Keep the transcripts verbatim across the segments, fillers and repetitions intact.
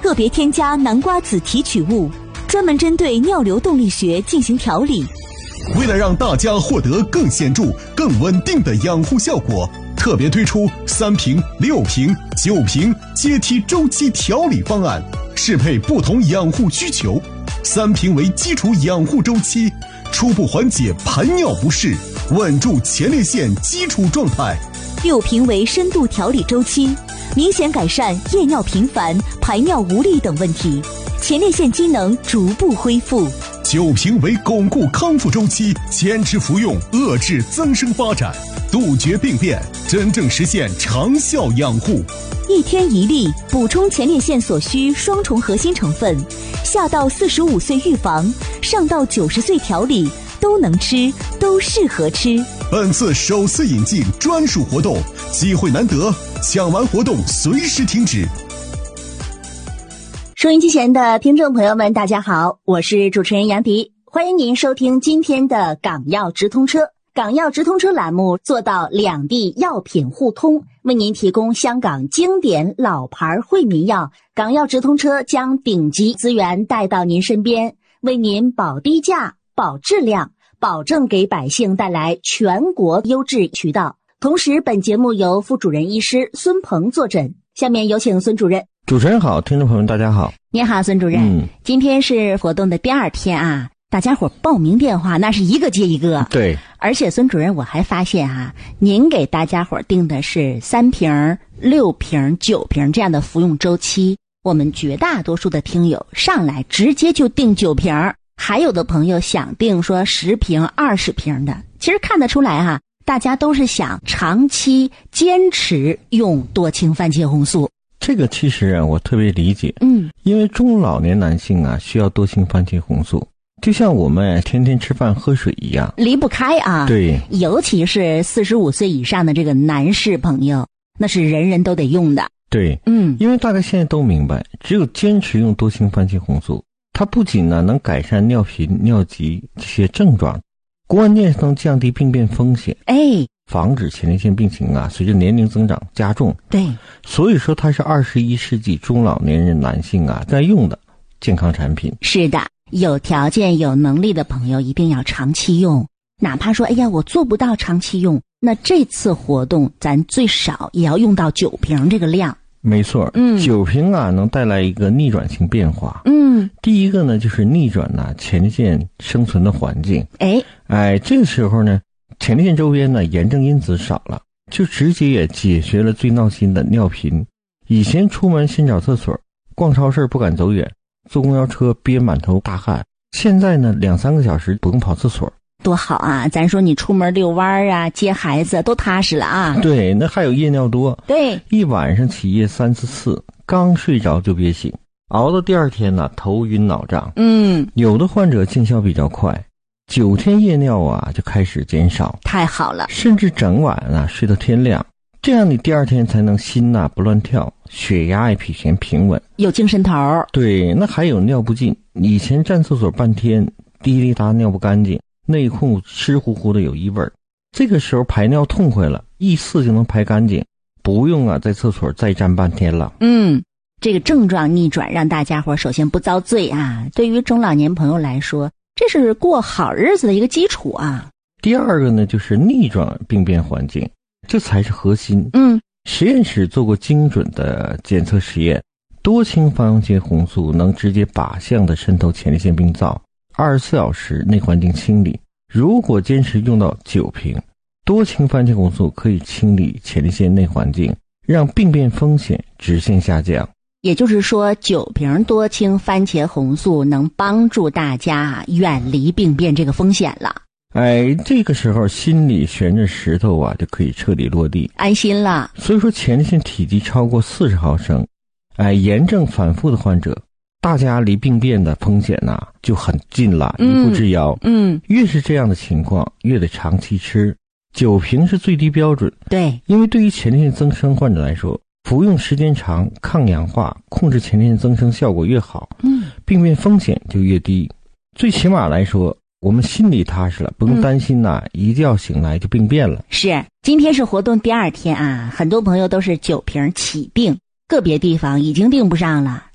个别添加南瓜子提取物，专门针对尿流动力学进行调理。 为了让大家获得更显著、更稳定的养护效果，特别推出三瓶、六瓶、九瓶阶梯周期调理方案，适配不同养护需求。三瓶为基础养护周期，初步缓解排尿不适，稳住前列腺基础状态； 六瓶为深度调理周期，明显改善夜尿频繁、排尿无力等问题，前列腺机能逐步恢复。 九瓶为巩固康复周期，坚持服用，遏制增生发展，杜绝病变，真正实现长效养护。 一天一粒，补充前列腺所需双重核心成分，下到四十五岁预防，上到九十岁调理，都能吃，都适合吃。 本次首次引进专属活动，机会难得，抢完活动随时停止。 收音机前的听众朋友们，大家好，我是主持人杨迪，欢迎您收听今天的港药直通车。港药直通车栏目做到两地药品互通，为您提供香港经典老牌惠民药。港药直通车将顶级资源带到您身边，为您保低价、保质量，保证给百姓带来全国优质渠道。同时，本节目由副主任医师孙鹏坐诊。下面有请孙主任。 主持人好，听众朋友们大家好。 您好，孙主任。嗯，今天是活动的第二天啊，大家伙报名电话那是一个接一个。 对， 而且孙主任我还发现啊，您给大家伙定的是三瓶、六瓶、九瓶这样的服用周期。我们绝大多数的听友上来直接就定九瓶，还有的朋友想定说十瓶、二十瓶的。其实看得出来啊，大家都是想长期坚持用多氢番茄红素。 这个其实啊，我特别理解。 嗯， 因为中老年男性啊，需要多氢番茄红素，就像我们天天吃饭喝水一样， 离不开啊。 对， 尤其是四十五岁以上的这个男士朋友，那是人人都得用的。 对， 嗯， 因为大家现在都明白，只有坚持用多氢番茄红素，它不仅呢能改善尿频、尿急这些症状，关键是能降低病变风险。 哎。 防止前列腺病情啊随着年龄增长加重。 对， 所以说它是二十一世纪中老年人男性啊在用的健康产品。 是的，有条件有能力的朋友一定要长期用，哪怕说哎呀我做不到长期用，那这次活动咱最少也要用到九瓶这个量。 没错， 嗯， 九瓶啊能带来一个逆转性变化。 嗯， 第一个呢就是逆转呢、啊、前列腺生存的环境。 哎哎，这个时候呢前列腺周边呢炎症因子少了，就直接也解决了最闹心的尿频。以前出门先找厕所，逛超市不敢走远，坐公交车憋满头大汗，现在呢两三个小时不用跑厕所， 多好啊！咱说你出门遛弯啊接孩子都踏实了啊。 对，那还有夜尿多。 对， 一晚上起夜三四次，刚睡着就憋醒，熬到第二天呢头晕脑胀。 嗯， 有的患者见效比较快，九天夜尿啊就开始减少。 太好了， 甚至整晚啊睡到天亮，这样你第二天才能心呐、啊、不乱跳，血压也比以前平稳， 有精神头。 对，那还有尿不尽，以前站厕所半天滴滴答尿不干净，内裤湿乎乎的有异味，这个时候排尿痛快了，一次就能排干净，不用啊在厕所再站半天了。 嗯，这个症状逆转让大家伙首先不遭罪啊，对于中老年朋友来说这是过好日子的一个基础啊。 第二个呢就是逆转病变环境，这才是核心。 嗯， 实验室做过精准的检测实验，多氢番茄红素能直接靶向的渗透前列腺病灶，二十四小时内环境清理。如果坚持用到九瓶，多氢番茄红素可以清理前列腺内环境，让病变风险直线下降。 也就是说，九瓶多氢番茄红素能帮助大家远离病变这个风险了。 哎，这个时候心里悬着石头啊，就可以彻底落地， 安心了。 所以说，前列腺体积超过四十毫升，哎，炎症反复的患者，大家离病变的风险呐、啊、就很近了，一步之遥。 嗯， 越是这样的情况，越得长期吃。九瓶是最低标准。 对， 因为对于前列腺增生患者来说，服用时间长，抗氧化，控制前列腺增生效果越好， 嗯， 病变风险就越低。最起码来说，我们心里踏实了，不用担心呐、啊嗯，一觉醒来就病变了。 是，今天是活动第二天啊，很多朋友都是九瓶起订，个别地方已经订不上了。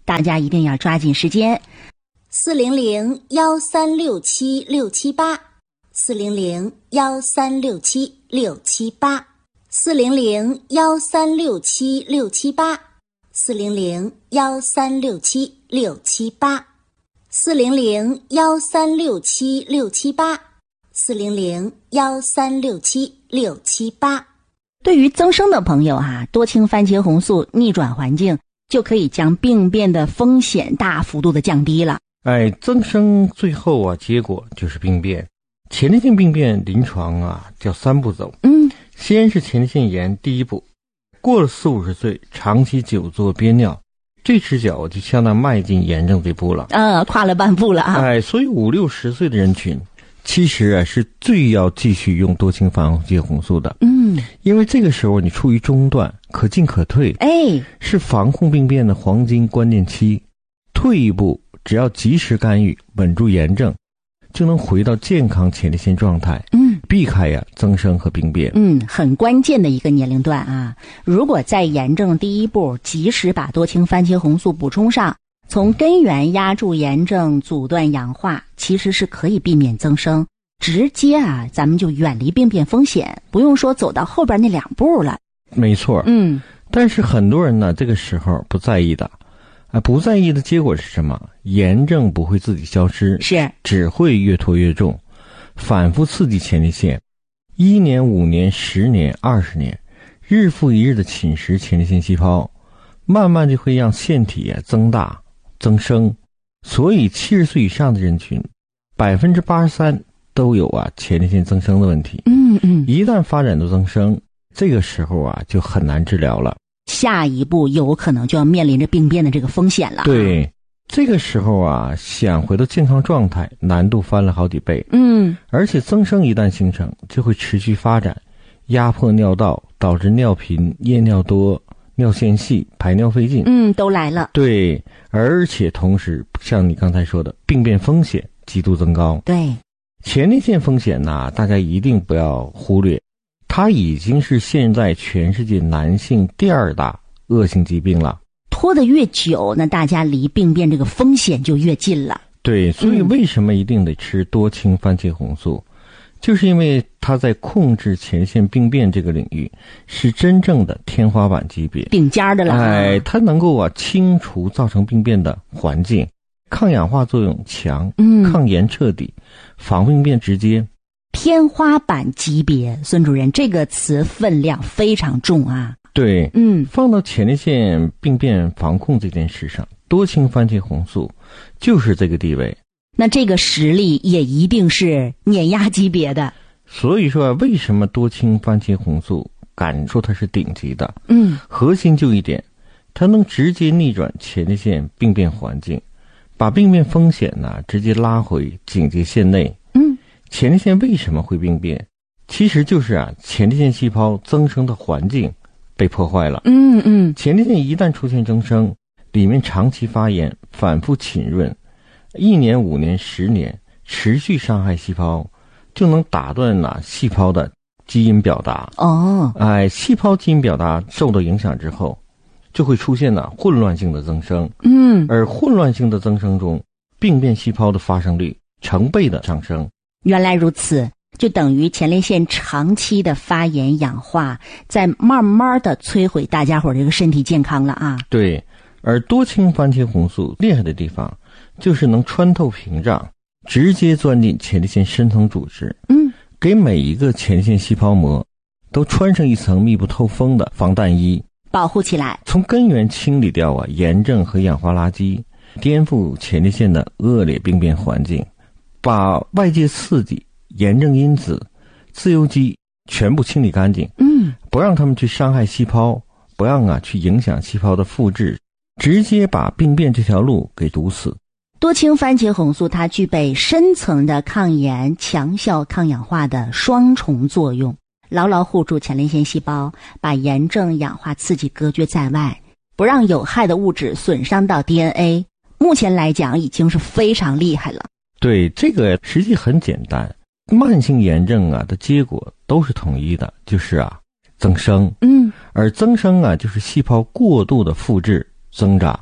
大家一定要抓紧时间。四零零幺三六七六七八，四零零幺三六七六七八，四零零幺三六七六七八，四零零幺三六七六七八，四零零幺三六七六七八，四零零幺三六七六七八。对于增生的朋友啊，多氢番茄红素逆转环境就可以将病变的风险大幅度的降低了。 哎，增生最后啊，结果就是病变。前列腺病变临床啊叫三步走。 嗯， 先是前列腺炎第一步，过了四五十岁，长期久坐憋尿，这只脚就相当迈进炎症这步了。 呃，跨了半步了啊。 哎，所以五六十岁的人群，其实啊是最要继续用多氢番茄红素的。 嗯， 因为这个时候你处于中段，可进可退， 哎， 是防控病变的黄金关键期。退一步，只要及时干预，稳住炎症，就能回到健康前列腺状态， 嗯， 避开呀、啊、增生和病变。 嗯，很关键的一个年龄段啊。如果在炎症第一步及时把多氢番茄红素补充上，从根源压住炎症，阻断氧化，其实是可以避免增生，直接啊咱们就远离病变风险，不用说走到后边那两步了。 没错， 嗯， 但是很多人呢这个时候不在意的。啊，不在意的结果是什么？炎症不会自己消失， 是只会越拖越重，反复刺激前列腺，一年、五年、十年、二十年，日复一日的侵蚀前列腺细胞，慢慢就会让腺体啊增大、增生。所以七十岁以上的人群，百分之八十三都有啊前列腺增生的问题。 嗯嗯， 一旦发展到增生，这个时候啊就很难治疗了。 下一步有可能就要面临着病变的这个风险了。 对，这个时候啊，想回到健康状态，难度翻了好几倍。 嗯， 而且增生一旦形成，就会持续发展，压迫尿道，导致尿频、夜尿多、尿线细、排尿费劲。 嗯，都来了。 对，而且同时，像你刚才说的，病变风险极度增高。 对， 前列腺风险呢，大家一定不要忽略。它已经是现在全世界男性第二大恶性疾病了。 拖得越久，那大家离病变这个风险就越近了。 对，所以为什么一定得吃多氢番茄红素、嗯、就是因为它在控制前列腺病变这个领域是真正的天花板级别， 顶尖的了。 哎，它能够啊清除造成病变的环境，抗氧化作用强， 嗯， 抗炎彻底，防病变直接。 天花板级别，孙主任，这个词分量非常重啊。 对， 嗯， 放到前列腺病变防控这件事上，多氢番茄红素就是这个地位。 那这个实力也一定是碾压级别的。 所以说，为什么多氢番茄红素敢说它是顶级的？ 嗯， 核心就一点，它能直接逆转前列腺病变环境，把病变风险呢直接拉回警戒线内。 嗯。 前列腺为什么会病变？其实就是啊，前列腺细胞增生的环境被破坏了。 嗯嗯， 前列腺一旦出现增生，里面长期发炎、反复浸润，一年、五年、十年，持续伤害细胞，就能打断了细胞的基因表达。 哦， 哎，细胞基因表达受到影响之后，就会出现了混乱性的增生。 嗯， 而混乱性的增生中，病变细胞的发生率成倍的上升。 原来如此，就等于前列腺长期的发炎氧化，在慢慢的摧毁大家伙这个身体健康了啊。 对，而多氢番茄红素厉害的地方，就是能穿透屏障，直接钻进前列腺深层组织， 嗯， 给每一个前列腺细胞膜都穿上一层密不透风的防弹衣， 保护起来， 从根源清理掉啊炎症和氧化垃圾，颠覆前列腺的恶劣病变环境，把外界刺激、炎症因子、自由基全部清理干净。 嗯， 不让他们去伤害细胞，不让啊去影响细胞的复制，直接把病变这条路给堵死。 多氢番茄红素它具备深层的抗炎、强效抗氧化的双重作用，牢牢护住前列腺细胞，把炎症、氧化刺激隔绝在外，不让有害的物质损伤到 D N A。 目前来讲已经是非常厉害了。 对，这个实际很简单，慢性炎症啊的结果都是统一的，就是啊增生。 嗯， 而增生啊就是细胞过度的复制增长。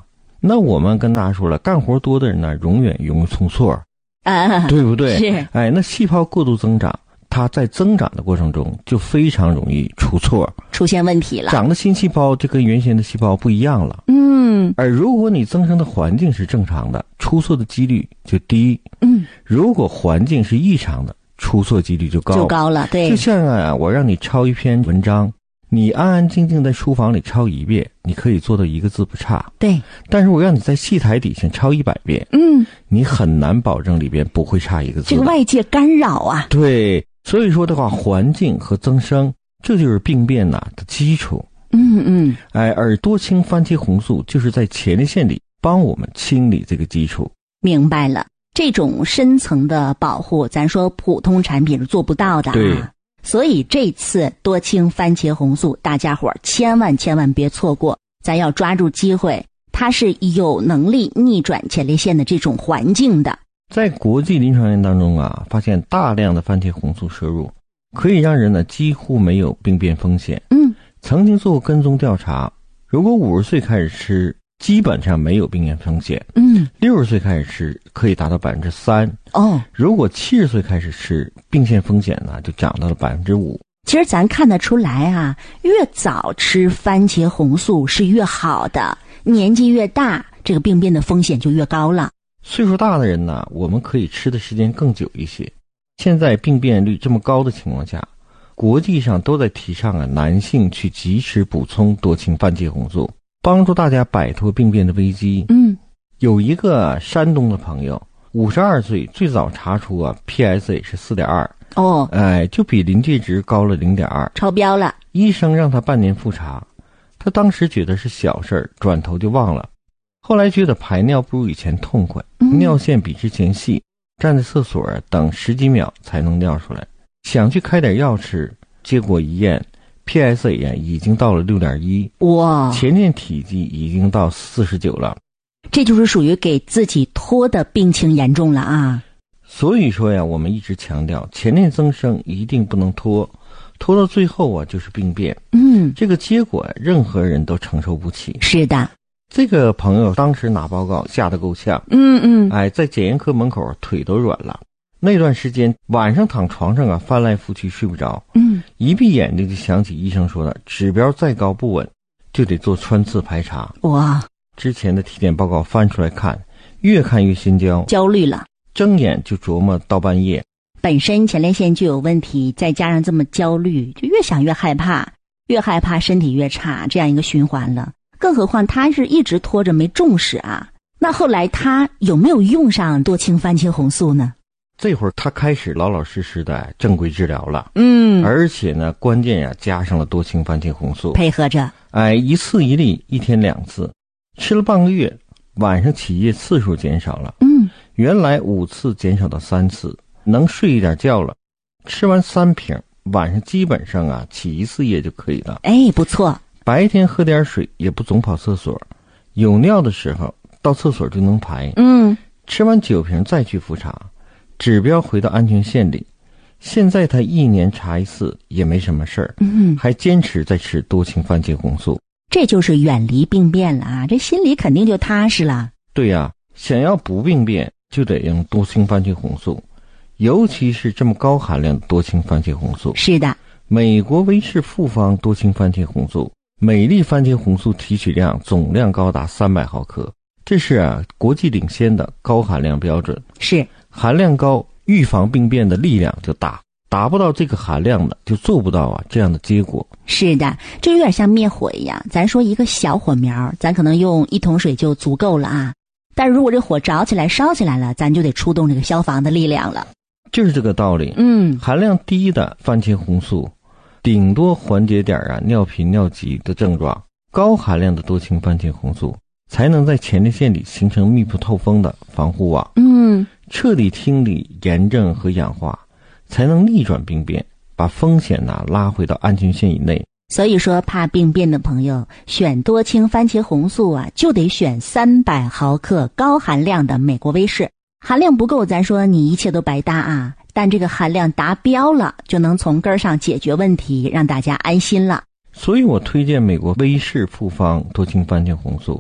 那我们跟大家说了，干活多的人呢，永远容易出错， 啊， 对不对？ 是。 哎，那细胞过度增长，它在增长的过程中就非常容易出错， 出现问题了。 长的新细胞就跟原先的细胞不一样了。 嗯。 而如果你增生的环境是正常的，出错的几率就低。 嗯。 如果环境是异常的，出错几率就高。 就高了，对。 就像啊，我让你抄一篇文章，你安安静静在书房里抄一遍，你可以做到一个字不差。 对。 但是我让你在戏台底下抄一百遍， 嗯， 你很难保证里边不会差一个字。 这个外界干扰啊。 对，所以说的话，环境和增生，这就是病变呐、啊、的基础。 嗯嗯。 哎，而多氢番茄红素就是在前列腺里帮我们清理这个基础。 明白了，这种深层的保护，咱说普通产品是做不到的啊。 对。 所以这次多氢番茄红素，大家伙儿千万千万别错过，咱要抓住机会，它是有能力逆转前列腺的这种环境的。 在国际临床研当中啊，发现大量的番茄红素摄入可以让人呢几乎没有病变风险。 嗯， 曾经做过跟踪调查，如果五十岁开始吃，基本上没有病变风险。 嗯， 六十岁开始吃可以达到百分之三。 哦， 如果七十岁开始吃，病变风险呢就涨到了百分之五。 其实咱看得出来啊，越早吃番茄红素是越好的，年纪越大，这个病变的风险就越高了。 岁数大的人呢，我们可以吃的时间更久一些。现在病变率这么高的情况下，国际上都在提倡啊，男性去及时补充多氢番茄红素，帮助大家摆脱病变的危机。 嗯， 有一个山东的朋友，五十二岁，最早查出啊 P S A 是四点二。 哦， 哎，就比临界值高了零点二， 超标了。 医生让他半年复查，他当时觉得是小事儿，转头就忘了。后来觉得排尿不如以前痛快， 嗯、 尿线比之前细，站在厕所等十几秒才能尿出来。想去开点药吃，结果一验 P S A 呀已经到了六点一， 哇， 前列体积已经到四十九了。 这就是属于给自己拖的病情严重了啊。 所以说呀，我们一直强调前列增生一定不能拖，拖到最后啊就是病变。 嗯， 这个结果任何人都承受不起。 是的， 这个朋友当时拿报告吓得够呛。 嗯嗯， 哎，在检验科门口腿都软了。那段时间晚上躺床上啊翻来覆去睡不着。 嗯， 一闭眼睛就想起医生说的，指标再高不稳，就得做穿刺排查。 哇， 之前的体检报告翻出来看，越看越心焦， 焦虑了。 睁眼就琢磨到半夜， 本身前列腺就有问题，再加上这么焦虑，就越想越害怕，越害怕身体越差，这样一个循环了。更何况他是一直拖着没重视啊。那后来他有没有用上多氢番茄红素呢？ 这会儿他开始老老实实的正规治疗了。 嗯， 而且呢，关键呀加上了多氢番茄红素， 配合着， 哎，一次一粒，一天两次，吃了半个月，晚上起夜次数减少了。 嗯， 原来五次减少到三次，能睡一点觉了。吃完三瓶，晚上基本上啊起一次夜就可以了。 哎，不错。 白天喝点水，也不总跑厕所，有尿的时候到厕所就能排。 嗯， 吃完九瓶再去复查，指标回到安全线里。现在他一年查一次也没什么事儿。 嗯， 还坚持在吃多氢番茄红素。 这就是远离病变了啊，这心里肯定就踏实了。 对呀、啊，想要不病变就得用多氢番茄红素，尤其是这么高含量的多氢番茄红素。 是的， 美国威士复方多氢番茄红素，每粒番茄红素提取量总量高达三百毫克，这是啊国际领先的高含量标准。 是， 含量高，预防病变的力量就大。达不到这个含量的，就做不到啊这样的结果。 是的，这有点像灭火一样。咱说一个小火苗，咱可能用一桶水就足够了啊。但如果这火着起来、烧起来了，咱就得出动这个消防的力量了。 就是这个道理。 嗯， 含量低的番茄红素，顶多缓解点啊尿频尿急的症状。高含量的多氢番茄红素，才能在前列腺里形成密不透风的防护网。 嗯， 彻底清理炎症和氧化。才能逆转病变，把风险呢、啊、拉回到安全线以内。 所以说，怕病变的朋友选多氢番茄红素啊，就得选三百毫克高含量的美国威士。含量不够，咱说你一切都白搭啊。但这个含量达标了，就能从根儿上解决问题，让大家安心了。 所以我推荐美国威士复方多氢番茄红素。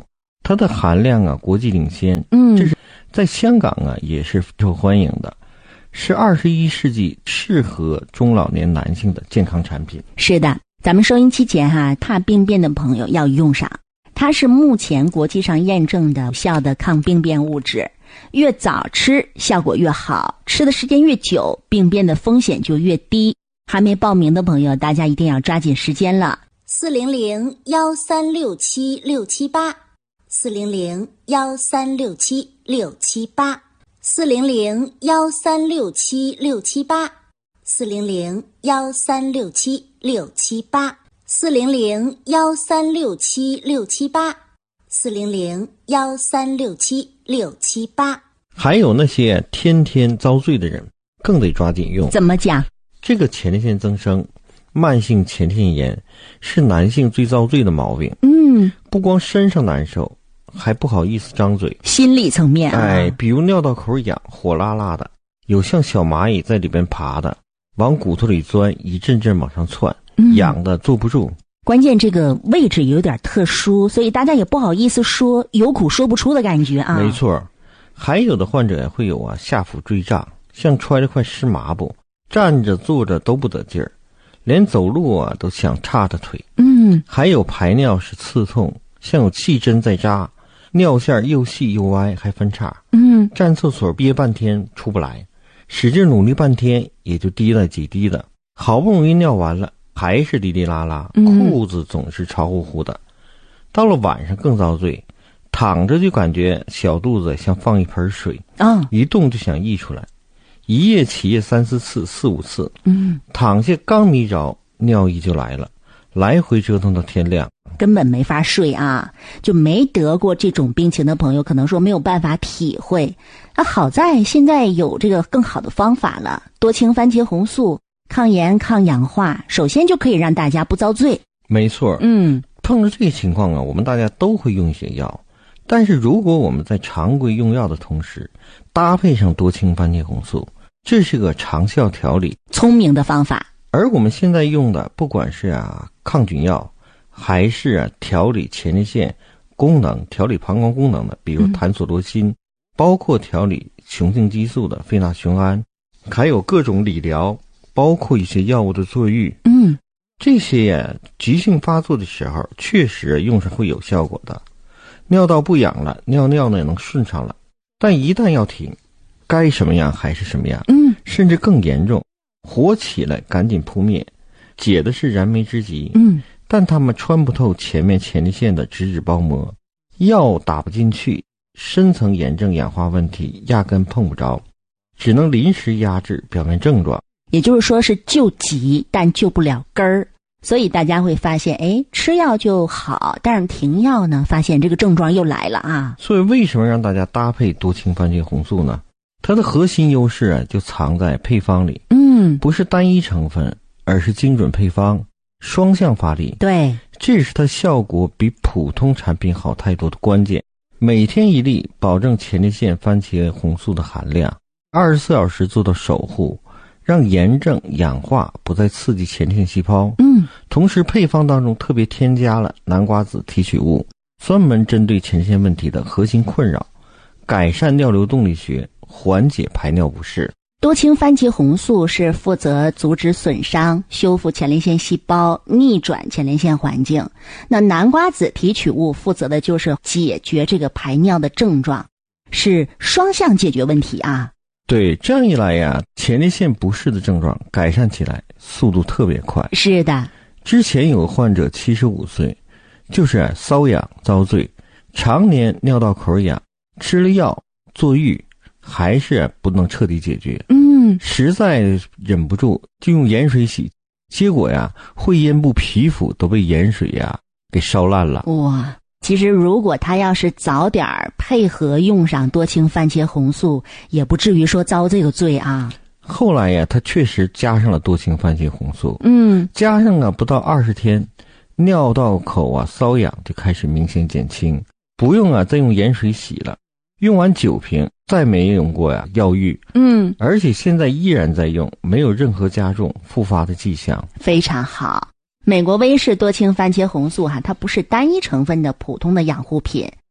它的含量啊国际领先， 嗯， 这是在香港啊也是受欢迎的，是二十一世纪适合中老年男性的健康产品。 是的，咱们收音机前哈、啊，怕病变的朋友要用上，它是目前国际上验证的有效的抗病变物质，越早吃效果越好，吃的时间越久，病变的风险就越低。还没报名的朋友，大家一定要抓紧时间了。四零零幺三六七六七八，四零零幺三六七六七八，四零零幺三六七六七八，四零零幺三六七六七八，四零零幺三六七六七八，四零零幺三六七六七八。 还有那些天天遭罪的人，更得抓紧用。 怎么讲？ 这个前列腺增生、慢性前列腺炎是男性最遭罪的毛病。 嗯， 不光身上难受，还不好意思张嘴。 心理层面啊， 哎，比如尿道口痒，火辣辣的，有像小蚂蚁在里边爬的，往骨头里钻，一阵阵往上窜， 嗯、 痒的坐不住。 关键这个位置有点特殊，所以大家也不好意思说，有苦说不出的感觉啊。 没错，还有的患者会有啊下腹坠胀，像揣了块湿麻布，站着坐着都不得劲儿，连走路啊都想叉着腿。 嗯， 还有排尿时刺痛，像有气针在扎，尿线又细又歪，还分叉。 嗯， 站厕所憋半天出不来，使劲努力半天也就滴了几滴的，好不容易尿完了还是滴滴啦啦，裤子总是潮乎乎的。嗯、到了晚上更遭罪，躺着就感觉小肚子像放一盆水， 啊、哦， 一动就想溢出来，一夜起夜三四次四五次， 嗯， 躺下刚迷着尿意就来了，来回折腾到天亮， 根本没法睡啊！就没得过这种病情的朋友，可能说没有办法体会。啊，好在现在有这个更好的方法了，多氢番茄红素抗炎抗氧化，首先就可以让大家不遭罪。 没错， 嗯， 碰着这个情况啊，我们大家都会用一些药，但是如果我们在常规用药的同时，搭配上多氢番茄红素，这是个长效调理， 聪明的方法。 而我们现在用的，不管是啊抗菌药，还是啊调理前列腺功能、调理膀胱功能的，比如坦索罗辛，嗯、包括调理雄性激素的非那雄胺，还有各种理疗，包括一些药物的坐浴， 嗯， 这些呀急性发作的时候，确实用上会有效果的。尿道不痒了，尿尿呢能顺畅了，但一旦要停，该什么样还是什么样， 嗯， 甚至更严重。火起来赶紧扑灭，解的是燃眉之急。 嗯， 但他们穿不透前面前列腺的脂质包膜，药打不进去，深层炎症氧化问题压根碰不着，只能临时压制表面症状。 也就是说是救急，但救不了根儿。所以大家会发现，哎，吃药就好，但是停药呢，发现这个症状又来了啊。 所以为什么让大家搭配多氢番茄红素呢？它的核心优势啊，就藏在配方里。 嗯， 不是单一成分，而是精准配方，双向发力。 对， 这是它效果比普通产品好太多的关键。每天一粒，保证前列腺番茄红素的含量，二十四小时做到守护，让炎症氧化不再刺激前列腺细胞。 嗯， 同时配方当中特别添加了南瓜子提取物，专门针对前列腺问题的核心困扰，改善尿流动力学，缓解排尿不适。 多氢番茄红素是负责阻止损伤、修复前列腺细胞、逆转前列腺环境。那南瓜子提取物负责的就是解决这个排尿的症状，是双向解决问题啊。 对，这样一来呀，前列腺不适的症状改善起来速度特别快。 是的， 之前有个患者七十五岁，就是啊瘙痒遭罪，常年尿道口痒，吃了药坐浴，还是不能彻底解决。 嗯， 实在忍不住就用盐水洗，结果呀会阴部皮肤都被盐水呀给烧烂了。 哇，其实如果他要是早点配合用上多氢番茄红素，也不至于说遭这个罪啊。 后来呀他确实加上了多氢番茄红素， 嗯， 加上啊不到二十天，尿道口啊瘙痒就开始明显减轻，不用啊再用盐水洗了，用完九瓶再没用过呀药浴。 嗯， 而且现在依然在用，没有任何加重复发的迹象， 非常好。美国威士多氢番茄红素哈、啊，它不是单一成分的普通的养护品，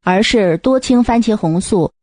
而是多氢番茄红素